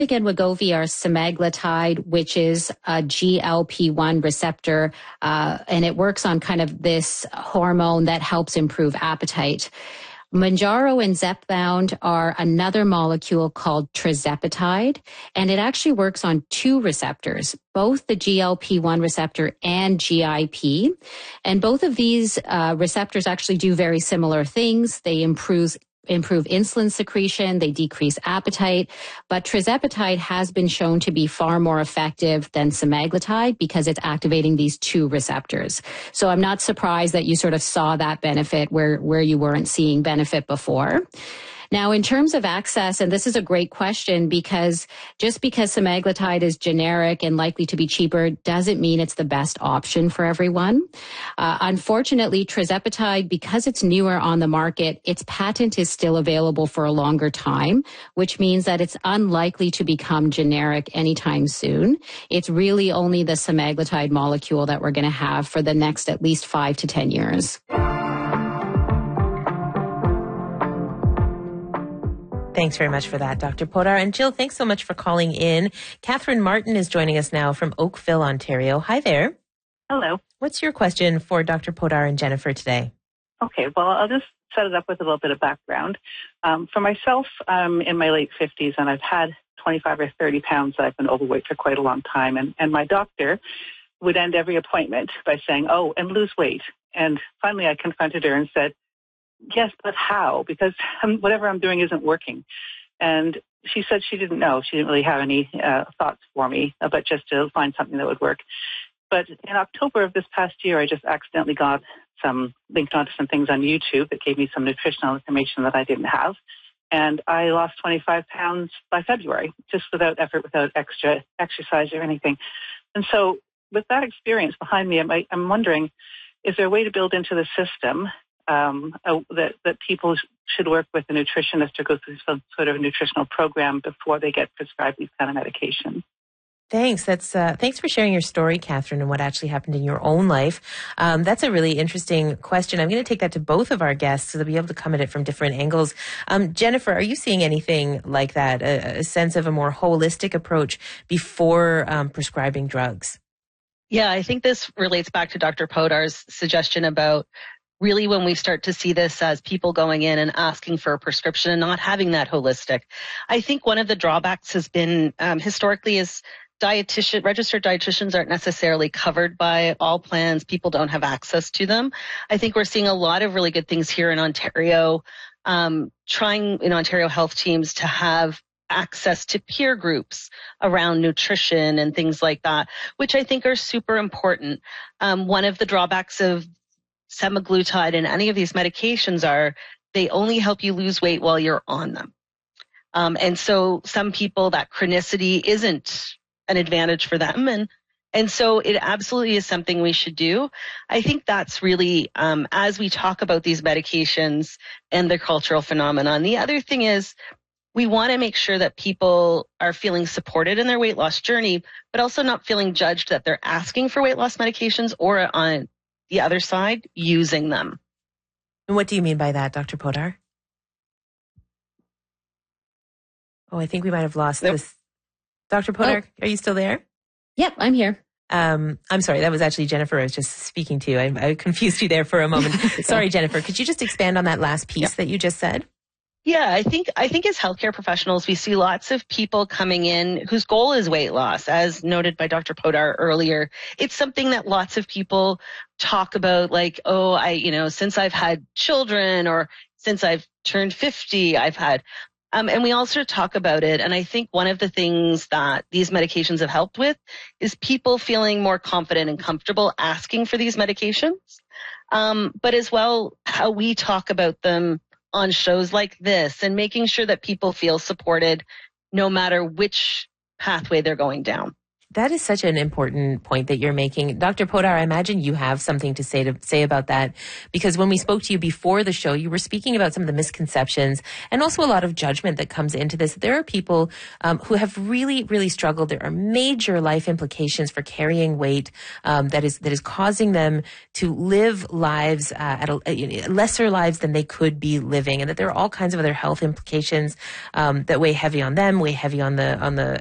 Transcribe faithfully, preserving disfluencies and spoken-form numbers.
and Wegovy are semaglutide, which is a G L P one receptor, uh, and it works on kind of this hormone that helps improve appetite. Mounjaro and Zepbound are another molecule called tirzepatide, and it actually works on two receptors, both the G L P one receptor and G I P. And both of these uh, receptors actually do very similar things. They improve improve insulin secretion, they decrease appetite, but tirzepatide has been shown to be far more effective than semaglutide because it's activating these two receptors. So I'm not surprised that you sort of saw that benefit where, where you weren't seeing benefit before. Now, in terms of access, and this is a great question because just because semaglutide is generic and likely to be cheaper doesn't mean it's the best option for everyone. Uh, unfortunately, tirzepatide, because it's newer on the market, its patent is still available for a longer time, which means that it's unlikely to become generic anytime soon. It's really only the semaglutide molecule that we're going to have for the next at least five to ten years. Thanks very much for that, Doctor Podar. And Jill, thanks so much for calling in. Catherine Martin is joining us now from Oakville, Ontario. Hi there. Hello. What's your question for Doctor Podar and Jennifer today? Okay, well, I'll just set it up with a little bit of background. Um, for myself, I'm in my late fifties, and I've had twenty-five or thirty pounds that I've been overweight for quite a long time. And, and my doctor would end every appointment by saying, oh, and lose weight. And finally, I confronted her and said, yes, but how? Because um, whatever I'm doing isn't working. And she said she didn't know. She didn't really have any uh, thoughts for me, uh, but just to find something that would work. But in October of this past year, I just accidentally got some, linked onto some things on YouTube that gave me some nutritional information that I didn't have. And I lost twenty-five pounds by February, just without effort, without extra exercise or anything. And so with that experience behind me, I'm, I'm wondering, is there a way to build into the system Um, uh, that, that people sh- should work with a nutritionist or go through some sort of nutritional program before they get prescribed these kind of medications? Thanks. That's uh, thanks for sharing your story, Catherine, and what actually happened in your own life. Um, that's a really interesting question. I'm going to take that to both of our guests so they'll be able to come at it from different angles. Um, Jennifer, are you seeing anything like that, a, a sense of a more holistic approach before um, prescribing drugs? Yeah, I think this relates back to Doctor Podar's suggestion about really when we start to see this as people going in and asking for a prescription and not having that holistic. I think one of the drawbacks has been um, historically is dietitian, registered dietitians aren't necessarily covered by all plans. People don't have access to them. I think we're seeing a lot of really good things here in Ontario, um, trying in Ontario health teams to have access to peer groups around nutrition and things like that, which I think are super important. Um, one of the drawbacks of semaglutide and any of these medications are they only help you lose weight while you're on them. Um, and so some people, that chronicity isn't an advantage for them. And and so it absolutely is something we should do. I think that's really, um, as we talk about these medications and the cultural phenomenon, the other thing is we want to make sure that people are feeling supported in their weight loss journey, but also not feeling judged that they're asking for weight loss medications or on the other side, using them. And what do you mean by that, Doctor Podar? Oh, I think we might have lost nope. this. Doctor Podar, oh. Are you still there? Yep, I'm here. Um, I'm sorry, that was actually Jennifer I was just speaking to. I, I confused you there for a moment. Sorry, Jennifer. Could you just expand on that last piece yep. that you just said? Yeah, I think I think as healthcare professionals, we see lots of people coming in whose goal is weight loss, as noted by Doctor Podar earlier. It's something that lots of people talk about, like, oh, I, you know, since I've had children or since I've turned fifty, I've had, um, and we all sort of talk about it. And I think one of the things that these medications have helped with is people feeling more confident and comfortable asking for these medications, um, but as well how we talk about them on shows like this and making sure that people feel supported no matter which pathway they're going down. That is such an important point that you're making. Doctor Podar, I imagine you have something to say to say about that, because when we spoke to you before the show, you were speaking about some of the misconceptions and also a lot of judgment that comes into this. There are people um, who have really, really struggled. There are major life implications for carrying weight um, that is that is causing them to live lives uh, at a, a, lesser lives than they could be living, and that there are all kinds of other health implications um, that weigh heavy on them, weigh heavy on the on the